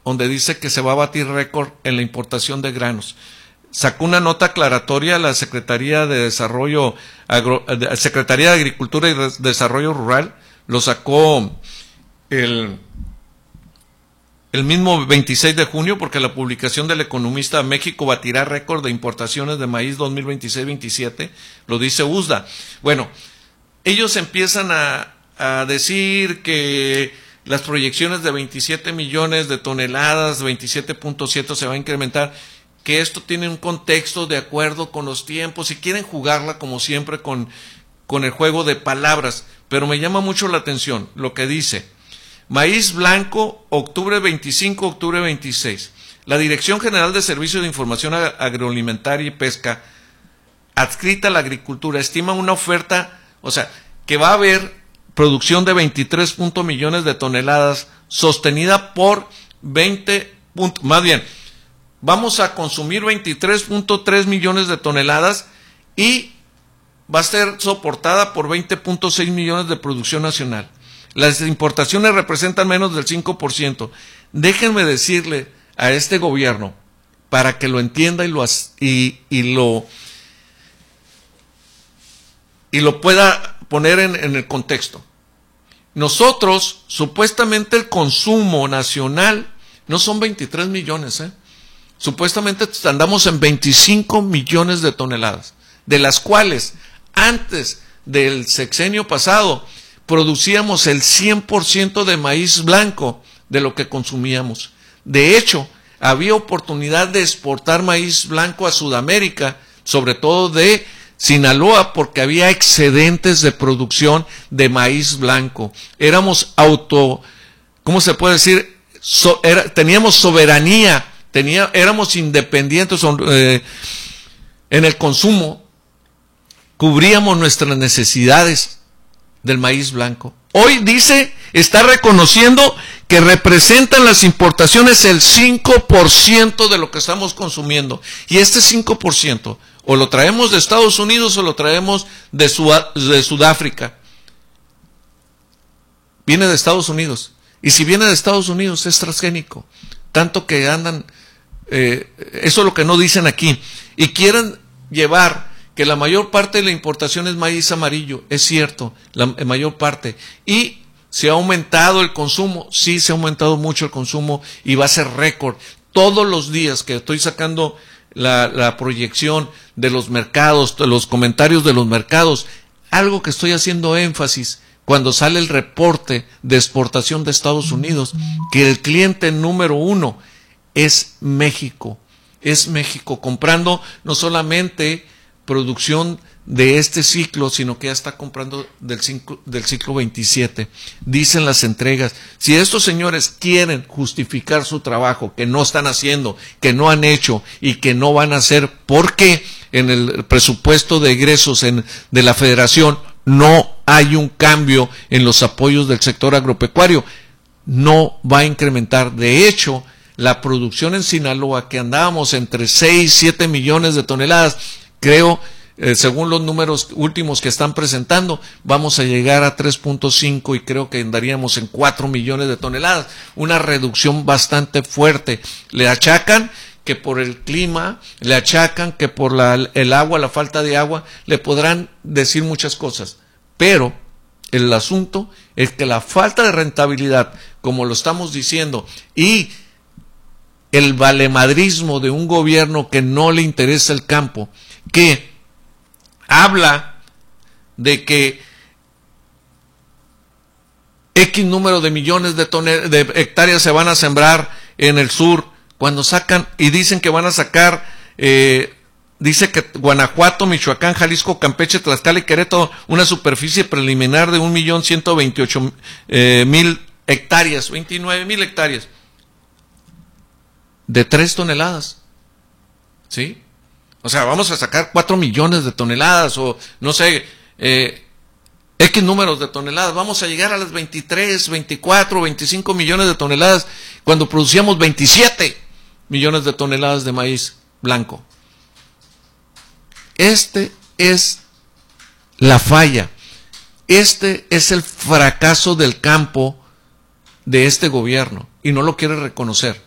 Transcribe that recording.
donde dice que se va a batir récord en la importación de granos. Sacó una nota aclaratoria la Secretaría de Secretaría de Agricultura y Desarrollo Rural, lo sacó el mismo 26 de junio, porque la publicación del Economista: México batirá récord de importaciones de maíz 2026-27, lo dice USDA. Bueno, ellos empiezan a decir que las proyecciones de 27 millones de toneladas, 27.7 se va a incrementar, que esto tiene un contexto de acuerdo con los tiempos y quieren jugarla como siempre con el juego de palabras, pero me llama mucho la atención lo que dice: maíz blanco, octubre 25, octubre 26. La Dirección General de Servicios de Información Agroalimentaria y Pesca, adscrita a la agricultura, estima una oferta, o sea, que va a haber producción de 23 millones de toneladas, sostenida por vamos a consumir 23.3 millones de toneladas y va a ser soportada por 20.6 millones de producción nacional. Las importaciones representan menos del 5%. Déjenme decirle a este gobierno, para que lo entienda y lo pueda poner en el contexto. Nosotros, supuestamente el consumo nacional no son 23 millones, supuestamente andamos en 25 millones de toneladas, de las cuales antes del sexenio pasado producíamos el 100% de maíz blanco de lo que consumíamos. De hecho, había oportunidad de exportar maíz blanco a Sudamérica, sobre todo de Sinaloa, porque había excedentes de producción de maíz blanco. Éramos ¿cómo se puede decir? Teníamos soberanía, éramos independientes en el consumo, cubríamos nuestras necesidades del maíz blanco. Hoy está reconociendo que representan las importaciones el 5% de lo que estamos consumiendo. Y este 5% o lo traemos de Estados Unidos o lo traemos de Sudáfrica. Viene de Estados Unidos. Y si viene de Estados Unidos es transgénico. Tanto que andan, eso es lo que no dicen aquí. Y quieren llevar que la mayor parte de la importación es maíz amarillo. Es cierto, la mayor parte. Y se ha aumentado el consumo. Sí, se ha aumentado mucho el consumo y va a ser récord. Todos los días que estoy sacando la proyección de los mercados, de los comentarios de los mercados, algo que estoy haciendo énfasis cuando sale el reporte de exportación de Estados Unidos, que el cliente número 1 es México. Es México comprando no solamente producción de este ciclo, sino que ya está comprando del ciclo 27. Dicen las entregas, si estos señores quieren justificar su trabajo, que no están haciendo, que no han hecho y que no van a hacer, porque en el presupuesto de egresos de la Federación no hay un cambio en los apoyos del sector agropecuario, no va a incrementar. De hecho, la producción en Sinaloa, que andábamos entre 6 y 7 millones de toneladas, creo, según los números últimos que están presentando, vamos a llegar a 3.5 y creo que andaríamos en 4 millones de toneladas. Una reducción bastante fuerte. Le achacan que por el clima, le achacan que por el agua, la falta de agua, le podrán decir muchas cosas. Pero el asunto es que la falta de rentabilidad, como lo estamos diciendo, y el valemadrismo de un gobierno que no le interesa el campo, que habla de que X número de millones de hectáreas se van a sembrar en el sur, cuando sacan y dicen que van a sacar, dice que Guanajuato, Michoacán, Jalisco, Campeche, Tlaxcala y Querétaro, una superficie preliminar de 1.128.000 hectáreas, 29.000 hectáreas, de 3 toneladas, ¿sí? O sea, vamos a sacar 4 millones de toneladas o no sé, X números de toneladas. Vamos a llegar a las 23, 24, 25 millones de toneladas cuando producíamos 27 millones de toneladas de maíz blanco. Este es la falla. Este es el fracaso del campo de este gobierno y no lo quiere reconocer.